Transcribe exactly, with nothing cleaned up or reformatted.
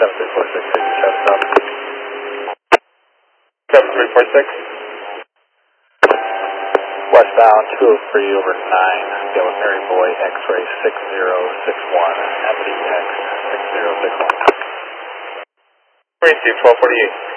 seven three four six, six seven stop. seven three four six. Westbound two oh three over nine, Yellow Mary Boy, X-ray six zero six one, Amity X six zero six one. Three two twelve forty eight.